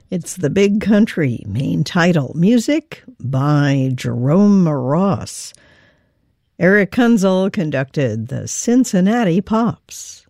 It's The Big Country, main title. Music by Jerome Ross. Eric Kunzel conducted the Cincinnati Pops.